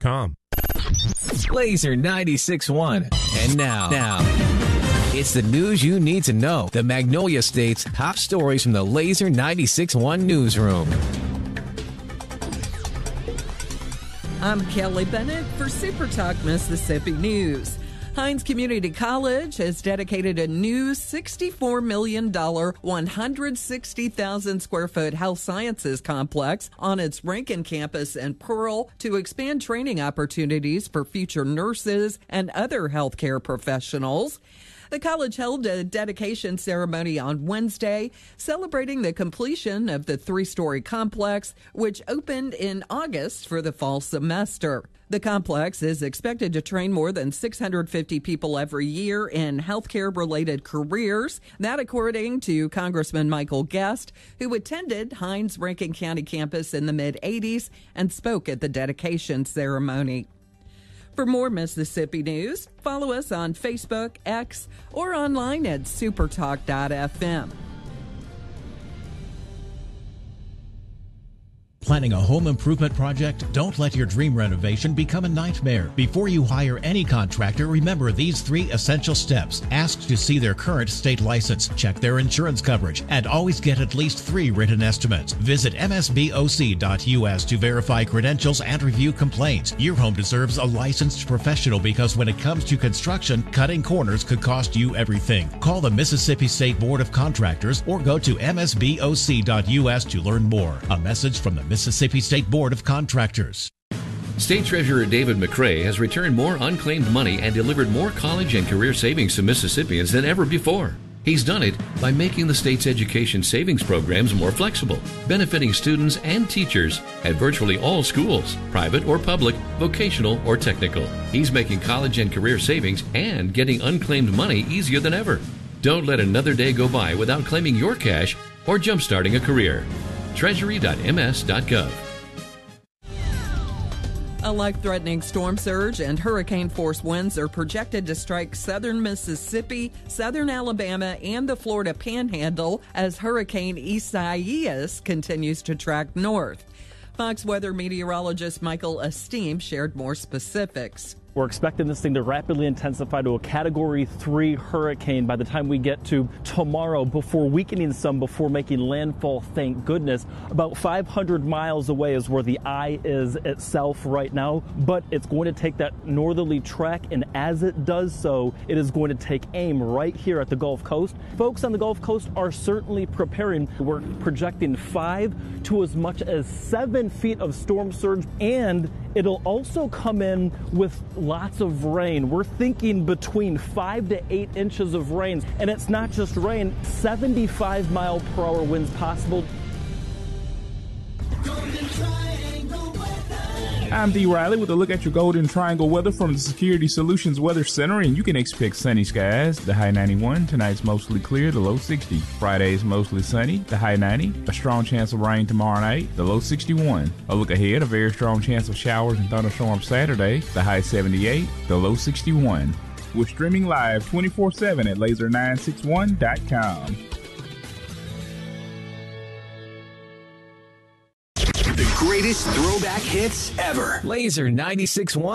laser961.com. Laser 96.1. And now, it's the news you need to know. The Magnolia State's top stories from the Laser 96.1 newsroom. I'm Kelly Bennett for Super Talk Mississippi News. Hinds Community College has dedicated a new $64 million, 160,000 square foot health sciences complex on its Rankin campus in Pearl to expand training opportunities for future nurses and other healthcare professionals. The college held a dedication ceremony on Wednesday, celebrating the completion of the three-story complex, which opened in August for the fall semester. The complex is expected to train more than 650 people every year in healthcare-related careers. That according to Congressman Michael Guest, who attended Hinds Rankin County campus in the mid-'80s and spoke at the dedication ceremony. For more Mississippi news, follow us on Facebook, X, or online at supertalk.fm. Planning a home improvement project? Don't let your dream renovation become a nightmare. Before you hire any contractor, remember these 3 essential steps. Ask to see their current state license, check their insurance coverage, and always get at least 3 written estimates. Visit msboc.us to verify credentials and review complaints. Your home deserves a licensed professional because when it comes to construction, cutting corners could cost you everything. Call the Mississippi State Board of Contractors or go to msboc.us to learn more. A message from the Mississippi State Board of Contractors. State Treasurer David McRae has returned more unclaimed money and delivered more college and career savings to Mississippians than ever before. He's done it by making the state's education savings programs more flexible, benefiting students and teachers at virtually all schools, private or public, vocational or technical. He's making college and career savings and getting unclaimed money easier than ever. Don't let another day go by without claiming your cash or jumpstarting a career. Treasury.ms.gov. A life-threatening storm surge and hurricane-force winds are projected to strike southern Mississippi, southern Alabama, and the Florida Panhandle as Hurricane Isaias continues to track north. Fox weather meteorologist Michael Esteem shared more specifics. We're expecting this thing to rapidly intensify to a Category 3 hurricane by the time we get to tomorrow, before weakening some, before making landfall, thank goodness. About 500 miles away is where the eye is itself right now, but it's going to take that northerly track, and as it does so, it is going to take aim right here at the Gulf Coast. Folks on the Gulf Coast are certainly preparing. We're projecting 5 to as much as 7 feet of storm surge, and it'll also come in with lots of rain. We're thinking between 5 to 8 inches of rain. And it's not just rain, 75-mile-per-hour winds possible. I'm D. Riley with a look at your Golden Triangle weather from the Security Solutions Weather Center, and you can expect sunny skies. The high 91, tonight's mostly clear, the low 60. Friday's mostly sunny, the high 90. A strong chance of rain tomorrow night, the low 61. A look ahead, a very strong chance of showers and thunderstorms Saturday, the high 78, the low 61. We're streaming live 24/7 at laser961.com. The greatest throwback hits ever. Laser 96.1.